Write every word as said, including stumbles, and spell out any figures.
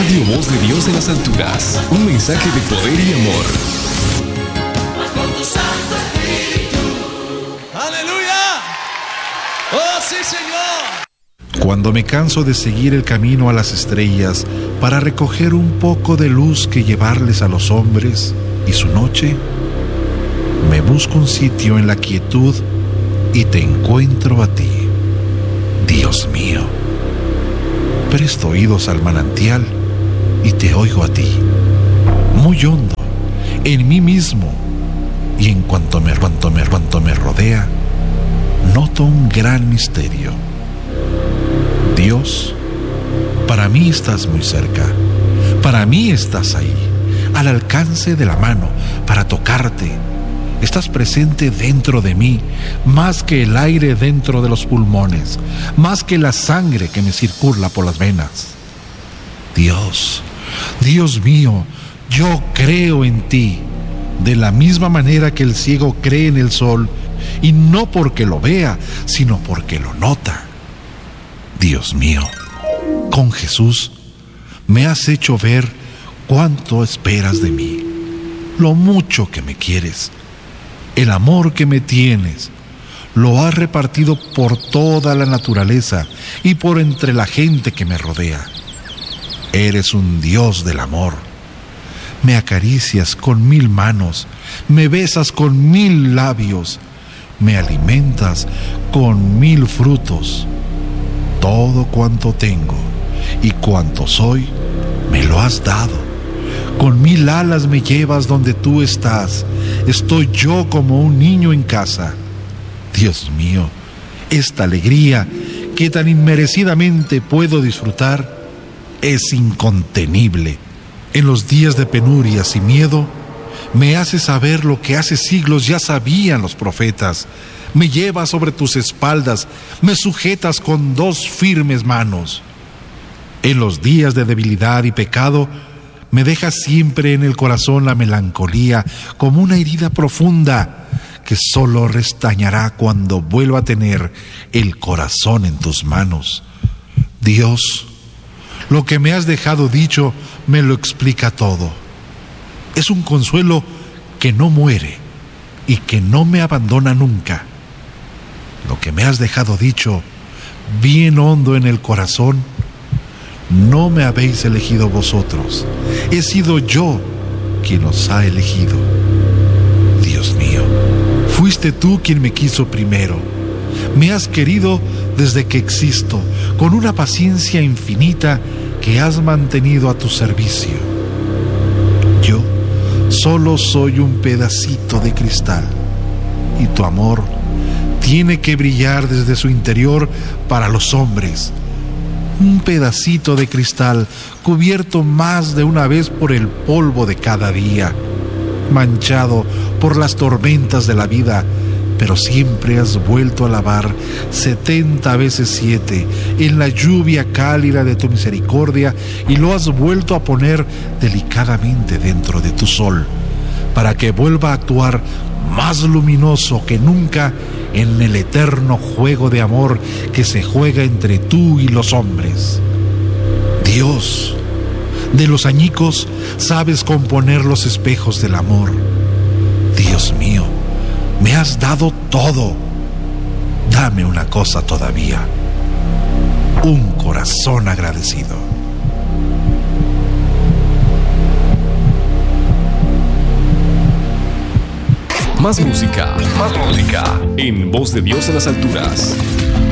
Radio Voz de Dios en las alturas. Un mensaje de poder y amor. Con tu Santo Espíritu. ¡Aleluya! ¡Oh, sí, Señor! Cuando me canso de seguir el camino a las estrellas para recoger un poco de luz que llevarles a los hombres y su noche, me busco un sitio en la quietud y te encuentro a ti, Dios mío. Presto oídos al manantial y te oigo a ti, muy hondo, en mí mismo, y en cuanto me, cuanto me, cuanto me rodea, noto un gran misterio. Dios, para mí estás muy cerca, para mí estás ahí, al alcance de la mano, para tocarte. Estás presente dentro de mí, más que el aire dentro de los pulmones, más que la sangre que me circula por las venas. Dios, Dios mío, yo creo en ti, de la misma manera que el ciego cree en el sol, y no porque lo vea, sino porque lo nota. Dios mío, con Jesús me has hecho ver cuánto esperas de mí, lo mucho que me quieres. El amor que me tienes lo has repartido por toda la naturaleza y por entre la gente que me rodea. Eres un Dios del amor. Me acaricias con mil manos, me besas con mil labios, me alimentas con mil frutos. Todo cuanto tengo y cuanto soy, me lo has dado. Con mil alas me llevas donde tú estás. Estoy yo como un niño en casa. Dios mío, esta alegría que tan inmerecidamente puedo disfrutar es incontenible. En los días de penurias y miedo, me haces saber lo que hace siglos ya sabían los profetas. Me llevas sobre tus espaldas, me sujetas con dos firmes manos. En los días de debilidad y pecado, me dejas siempre en el corazón la melancolía como una herida profunda que solo restañará cuando vuelva a tener el corazón en tus manos. Dios, lo que me has dejado dicho me lo explica todo. Es un consuelo que no muere y que no me abandona nunca. Lo que me has dejado dicho, bien hondo en el corazón, no me habéis elegido vosotros, he sido yo quien os ha elegido. Dios mío, fuiste tú quien me quiso primero. Me has querido desde que existo, con una paciencia infinita que has mantenido a tu servicio. Yo solo soy un pedacito de cristal, y tu amor tiene que brillar desde su interior para los hombres. Un pedacito de cristal cubierto más de una vez por el polvo de cada día, manchado por las tormentas de la vida, pero siempre has vuelto a lavar setenta veces siete en la lluvia cálida de tu misericordia y lo has vuelto a poner delicadamente dentro de tu sol, para que vuelva a actuar más luminoso que nunca en el eterno juego de amor que se juega entre tú y los hombres. Dios, de los añicos sabes componer los espejos del amor. Dios mío, me has dado todo. Dame una cosa todavía: un corazón agradecido. Más música, más música en Voz de Dios en las alturas.